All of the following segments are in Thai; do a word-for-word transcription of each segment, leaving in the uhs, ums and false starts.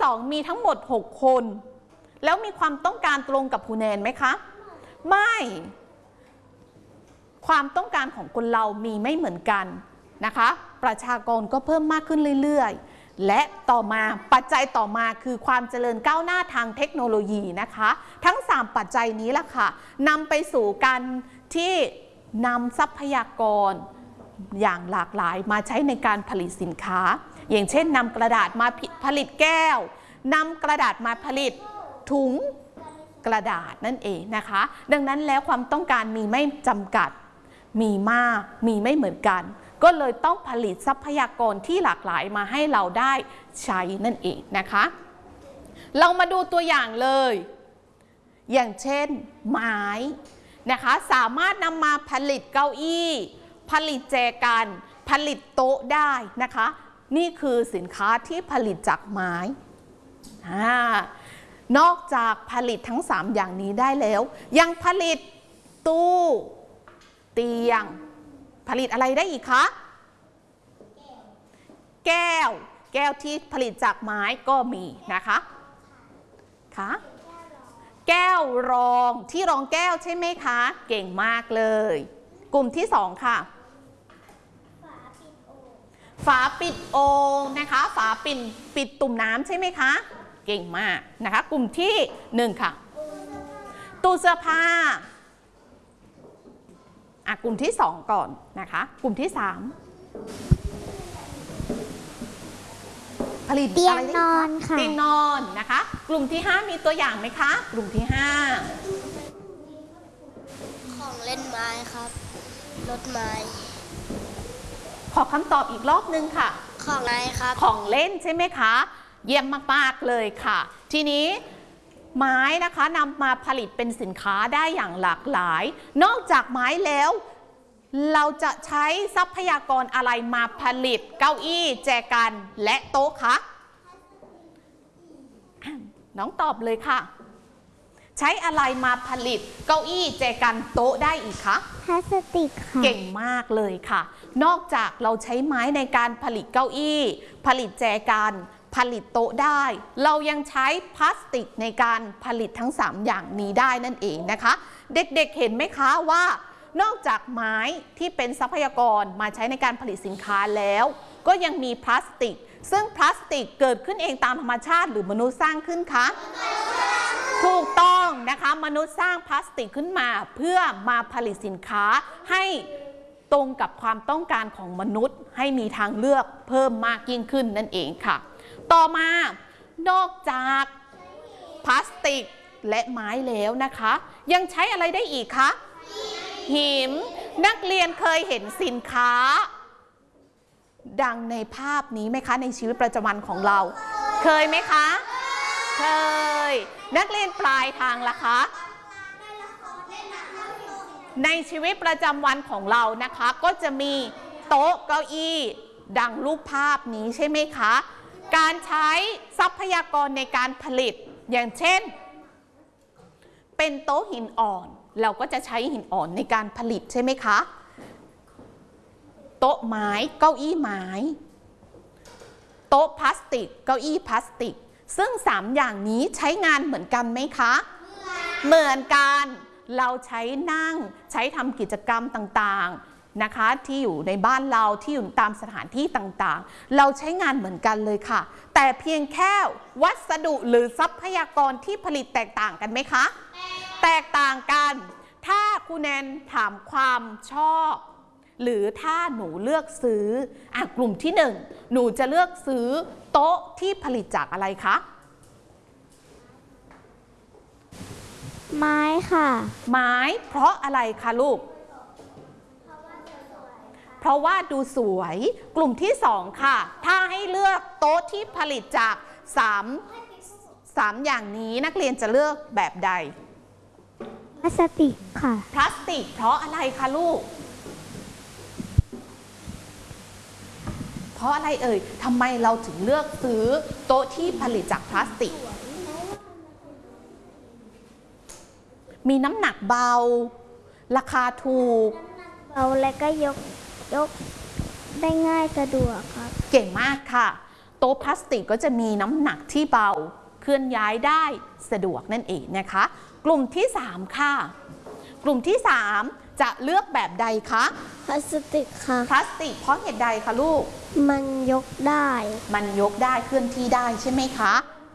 องมีทั้งหมดหกคนแล้วมีความต้องการตรงกับครูแนนไหมคะไม่ความต้องการของคนเรามีไม่เหมือนกันนะคะประชากรก็เพิ่มมากขึ้นเรื่อยๆและต่อมาปัจจัยต่อมาคือความเจริญก้าวหน้าทางเทคโนโลยีนะคะทั้งสามปัจจัยนี้ล่ะค่ะนำไปสู่การที่นำทรัพยากรอย่างหลากหลายมาใช้ในการผลิตสินค้าอย่างเช่นนำกระดาษมาผลิตแก้วนำกระดาษมาผลิตถุงกระดาษนั่นเองนะคะดังนั้นแล้วความต้องการมีไม่จำกัดมีมากมีไม่เหมือนกันก็เลยต้องผลิตทรัพยากรที่หลากหลายมาให้เราได้ใช้นั่นเองนะคะเรามาดูตัวอย่างเลยอย่างเช่นไม้นะคะสามารถนำมาผลิตเก้าอี้ผลิตแจกันผลิตโต๊ะได้นะคะนี่คือสินค้าที่ผลิตจากไม้นอกจากผลิตทั้งสามอย่างนี้ได้แล้วยังผลิตตู้เตียงผลิตอะไรได้อีกคะแก้วแก้วที่ผลิตจากไม้ก็มีนะคะค่ะแก้วรองที่รองแก้วใช่ไหมคะเก่งมากเลยกลุ่มที่สองค่ะฝาปิดโอ่งนะคะฝาปิดปิดตุ่มน้ำใช่ไหมคะเก่งมากนะคะกลุ่มที่หนึ่งค่ะตู้เสื้อผ้าอ่ะกลุ่มที่สองก่อนนะคะกลุ่มที่สามผลิตเตียงนอนค่ะเตียงนอนนะคะกลุ่มที่ห้ามีตัวอย่างไหมคะกลุ่มที่ห้าของเล่นไม้ครับรถไม้ขอคำตอบอีกรอบนึงค่ะของอะไรครับของเล่นใช่ไหมคะเยี่ยมมากๆเลยค่ะทีนี้ไม้นะคะนำมาผลิตเป็นสินค้าได้อย่างหลากหลายนอกจากไม้แล้วเราจะใช้ทรัพยากรอะไรมาผลิตเก้าอี้แจกันและโต๊ะคะน้องตอบเลยค่ะใช้อะไรมาผลิตเก้าอี้แจกันโต๊ะได้อีกคะพลาสติกค่ะเก่งมากเลยค่ะนอกจากเราใช้ไม้ในการผลิตเก้าอี้ผลิตแจกันผลิตโต๊ะได้เรายังใช้พลาสติกในการผลิตทั้งสามอย่างนี้ได้นั่นเองนะคะเด็กๆ เ, เห็นไหมคะว่านอกจากไม้ที่เป็นทรัพยากรมาใช้ในการผลิตสินค้าแล้วก็ยังมีพลาสติกซึ่งพลาสติกเกิดขึ้นเองตามธรรมชาติหรือมนุษย์สร้างขึ้นคะถูกต้องนะคะมนุษย์สร้างพลาสติกขึ้นมาเพื่อมาผลิตสินค้าให้ตรงกับความต้องการของมนุษย์ให้มีทางเลือกเพิ่มมากยิ่งขึ้นนั่นเองค่ะต่อมานอกจากพลาสติกและไม้แล้วนะคะยังใช้อะไรได้อีกคะหินนักเรียนเคยเห็นสินค้าดังในภาพนี้ไหมคะในชีวิตประจำวันของเราเคยไหมคะเคยนักเรียนปลายทางล่ะคะในชีวิตประจำวันของเรานะคะก็จะมีโต๊ะเก้าอี้ดังรูปภาพนี้ใช่ไหมคะการใช้ทรัพยากรในการผลิตอย่างเช่นเป็นโต๊ะหินอ่อนเราก็จะใช้หินอ่อนในการผลิตใช่ไหมคะโต๊ะไม้เก้าอี้ไม้โต๊ะพลาสติกเก้าอี้พลาสติกซึ่งสามอย่างนี้ใช้งานเหมือนกันไหมคะเหมือนกันเราใช้นั่งใช้ทำกิจกรรมต่างๆนะคะที่อยู่ในบ้านเราที่อยู่ตามสถานที่ต่างๆเราใช้งานเหมือนกันเลยค่ะแต่เพียงแค่วัสดุหรือทรัพยากรที่ผลิตแตกต่างกันไหมคะแตกต่างกันถ้าครูแนนถามความชอบหรือถ้าหนูเลือกซื้ออ่ะกลุ่มที่หนึ่งหนูจะเลือกซื้อโต๊ะที่ผลิตจากอะไรคะไม้ค่ะไม้เพราะอะไรคะลูกเพราะว่าดูสวยกลุ่มที่สองค่ะถ้าให้เลือกโต๊ะที่ผลิตจากสามสามอย่างนี้นักเรียนจะเลือกแบบใดพลาสติกค่ะพลาสติกเพราะอะไรคะลูกเพราะอะไรเอ่ยทำไมเราถึงเลือกซื้อโต๊ะที่ผลิตจากพลาสติกมีน้ำหนักเบาราคาถูกเบาและก็ยกยกได้ง่ายสะดวกครับเก่งมากค่ะโต๊ะพลาสติกก็จะมีน้ำหนักที่เบาเคลื่อนย้ายได้สะดวกนั่นเองนะคะกลุ่มที่สามค่ะกลุ่มที่สามจะเลือกแบบใดคะพลาสติกค่ะพลาสติกเพราะเหตุใดคะลูกมันยกได้มันยกได้เคลื่อนที่ได้ใช่ไหมคะ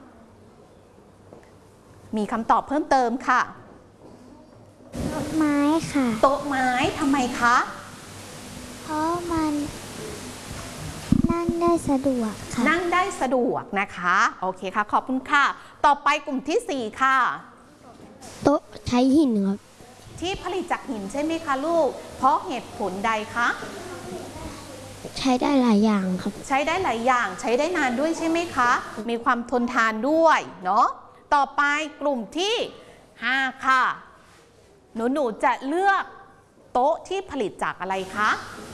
มีคำตอบเพิ่มเติมค่ะโต๊ะไม้ค่ะโต๊ะไม้ทำไมคะเพราะมันนั่งได้สะดวกค่ะนั่งได้สะดวกนะคะโอเคค่ะขอบคุณค่ะต่อไปกลุ่มที่สี่ค่ะโต๊ะใช้หินครับที่ผลิตจากหินใช่ไหมคะลูกเพราะเหตุผลใดคะใช้ได้หลายอย่างครับใช้ได้หลายอย่างใช้ได้นานด้วยใช่ไหมคะมีความทนทานด้วยเนาะต่อไปกลุ่มที่ห้าค่ะหนูหนูจะเลือกโต๊ะที่ผลิตจากอะไรคะ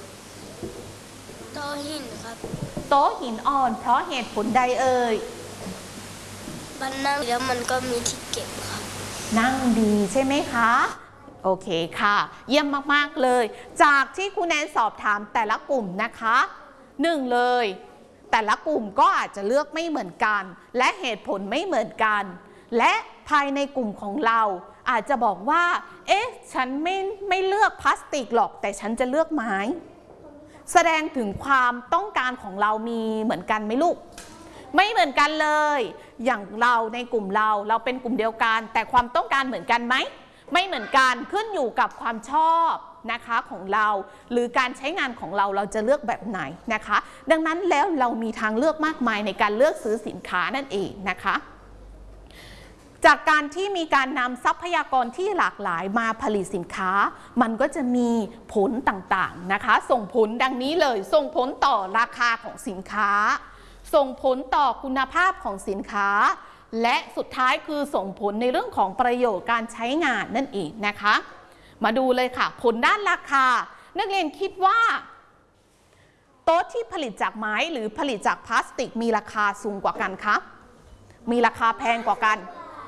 โต๊ะหินครับโต๊ะหินอ่อนเพราะเหตุผลใดเอ่ยมันนั่งแล้วมันก็มีที่เก็บครับนั่งดีใช่ไหมคะโอเคค่ะเยี่ยมมากๆเลยจากที่ครูแนนสอบถามแต่ละกลุ่มนะคะหนึ่งเลยแต่ละกลุ่มก็อาจจะเลือกไม่เหมือนกันและเหตุผลไม่เหมือนกันและภายในกลุ่มของเราอาจจะบอกว่าเอ๊ะฉันไม่ไม่เลือกพลาสติกหรอกแต่ฉันจะเลือกไม้แสดงถึงความต้องการของเรามีเหมือนกันไหมลูกไม่เหมือนกันเลยอย่างเราในกลุ่มเราเราเป็นกลุ่มเดียวกันแต่ความต้องการเหมือนกันไหมไม่เหมือนกันขึ้นอยู่กับความชอบนะคะของเราหรือการใช้งานของเราเราจะเลือกแบบไหนนะคะดังนั้นแล้วเรามีทางเลือกมากมายในการเลือกซื้อสินค้านั่นเองนะคะจากการที่มีการนำทรัพยากรที่หลากหลายมาผลิตสินค้ามันก็จะมีผลต่างๆนะคะส่งผลดังนี้เลยส่งผลต่อราคาของสินค้าส่งผลต่อคุณภาพของสินค้าและสุดท้ายคือส่งผลในเรื่องของประโยชน์การใช้งานนั่นเองนะคะมาดูเลยค่ะผลด้านราคานักเรียนคิดว่าโต๊ะที่ผลิตจากไม้หรือผลิตจากพลาสติกมีราคาสูงกว่ากันคะมีราคาแพงกว่ากัน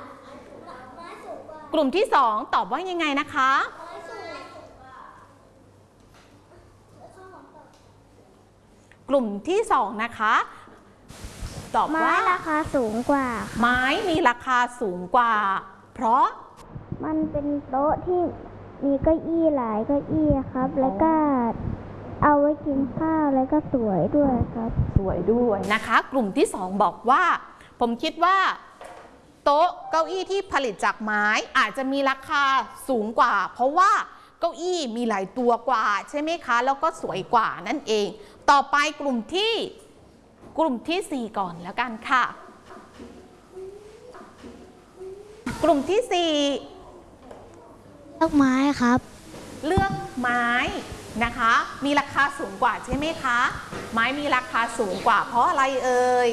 กลุ่มที่สองตอบว่ายังไงนะคะกลุ่มที่สองนะคะตอบว่าไม้ราคาสูงกว่าไม้มีราคาสูงกว่าเพราะมันเป็นโต๊ะที่มีเก้าอี้หลายเก้าอี้ครับแล้วก็เอาไว้กินข้าวแล้วก็สวยด้วยครับสวยด้วยนะคะกลุ่มที่สองบอกว่าผมคิดว่าโต๊ะเก้าอี้ที่ผลิตจากไม้อาจจะมีราคาสูงกว่าเพราะว่าเก้าอี้มีหลายตัวกว่าใช่ไหมคะแล้วก็สวยกว่านั่นเองต่อไปกลุ่มที่กลุ่มที่สี่ก่อนแล้วกันค่ะกลุ่มที่สี่เลือกไม้ครับเลือกไม้นะคะมีราคาสูงกว่าใช่ไหมคะไม้มีราคาสูงกว่าเพราะอะไรเอ่ย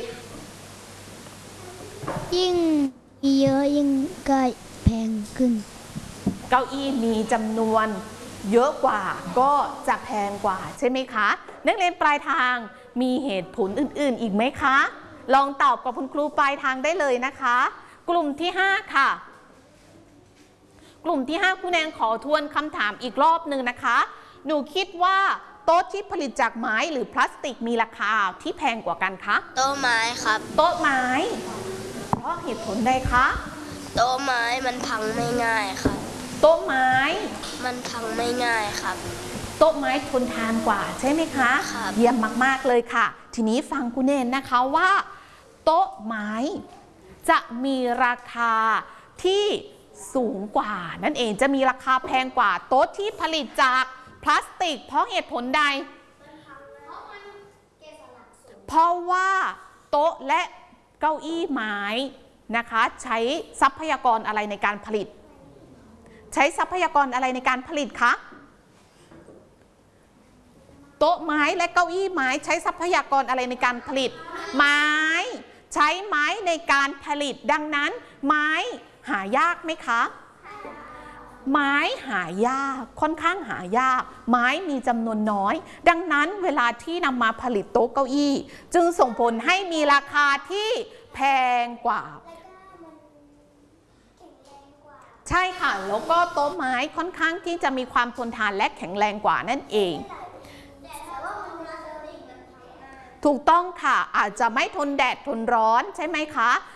ยิ่งเยอะยิ่งก็แพงขึ้นเก้าอี้มีจำนวนเยอะกว่าก็จะแพงกว่าใช่ไหมคะนักเรียนปลายทางมีเหตุผลอื่นๆอีกไหมคะลองตอบกับคุณครูปลายทางได้เลยนะคะกลุ่มที่ห้าค่ะกลุ่มที่ห้าครูแนนขอทวนคำถามอีกรอบหนึ่งนะคะหนูคิดว่าโต๊ะที่ผลิตจากไม้หรือพลาสติกมีราคาที่แพงกว่ากันคะโต๊ะไม้ครับโต๊ะไม้เพราะเหตุผลใดคะโต๊ะไม้มันพังไม่ง่ายครับโต๊ะไม้มันพังไม่ง่ายครับโต๊ะไม้ทนทานกว่าใช่ไหมคะเยี่ยมมากๆเลยค่ะทีนี้ฟังคุณเนนนะคะว่าโต๊ะไม้จะมีราคาที่สูงกว่านั่นเองจะมีราคาแพงกว่าโต๊ะที่ผลิตจากพลาสติกเพราะเหตุผลใดเพราะว่าโต๊ะและเก้าอี้ไม้นะคะใช้ทรัพยากรอะไรในการผลิตใช้ทรัพยากรอะไรในการผลิตคะโต๊ะไม้และเก้าอี้ไม้ใช้ทรัพยากรอะไรในการผลิตไม้ใช้ไม้ในการผลิตดังนั้นไม้หายากไหมคะไม้หายากค่อนข้างหายากไม้มีจำนวนน้อยดังนั้นเวลาที่นำมาผลิตโต๊ะเก้าอี้จึงส่งผลให้มีราคาที่แพงกว่าใช่ค่ะแล้วก็โต๊ะไม้ค่อนข้างที่จะมีความทนทานและแข็งแรงกว่านั่นเองถูกต้องค่ะอาจจะไม่ทนแดดทนร้อนใช่ไหมคะ